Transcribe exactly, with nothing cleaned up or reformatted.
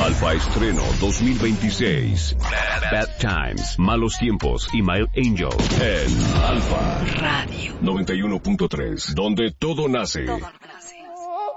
Alfa Estreno dos mil veintiséis. Bad Times, Malos Tiempos y My Angel en Alfa Radio noventa y uno punto tres, donde todo nace. Todo.